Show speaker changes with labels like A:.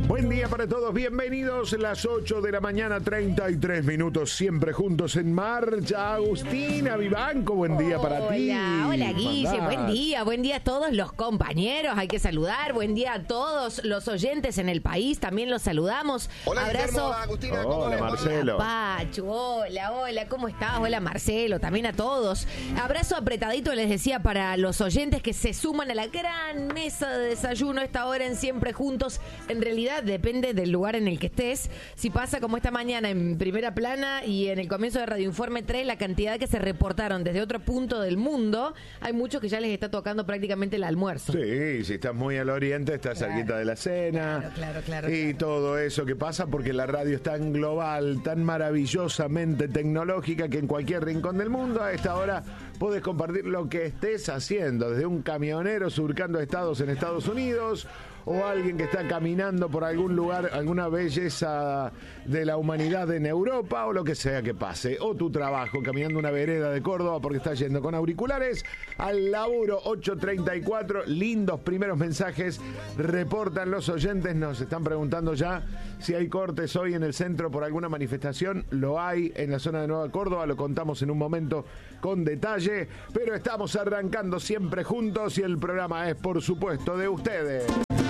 A: Buen día para todos, bienvenidos, las 8 de la mañana, 33 minutos, siempre juntos en marcha. Agustina Vivanco, buen día para ti.
B: Hola Guille, buen día a todos los compañeros, hay que saludar, buen día a todos los oyentes en el país, también los saludamos.
C: Hola,
B: abrazo.
C: Guillermo, hola Agustina, ¿cómo
A: Hola
C: les va?
A: Marcelo.
B: Pachu, hola, ¿cómo estás? Hola Marcelo, también a todos. Abrazo apretadito, les decía, para los oyentes que se suman a la gran mesa de desayuno a esta hora en Siempre Juntos. En realidad depende del lugar en el que estés. Si pasa como esta mañana en Primera Plana y en el comienzo de Radio Informe 3, la cantidad que se reportaron desde otro punto del mundo, hay muchos que ya les está tocando prácticamente el almuerzo.
A: Sí, si estás muy al oriente, estás cerquita de la cena.
B: Claro.
A: Y todo eso que pasa porque la radio es tan global, tan maravillosamente tecnológica que en cualquier rincón del mundo a esta hora podés compartir lo que estés haciendo, desde un camionero surcando estados en Estados Unidos o alguien que está caminando por algún lugar, alguna belleza de la humanidad en Europa o lo que sea que pase, o tu trabajo caminando una vereda de Córdoba porque estás yendo con auriculares al laburo. 8:34, lindos primeros mensajes reportan los oyentes, nos están preguntando ya si hay cortes hoy en el centro por alguna manifestación. Lo hay en la zona de Nueva Córdoba, lo contamos en un momento con detalle, pero estamos arrancando Siempre Juntos y el programa es por supuesto de ustedes.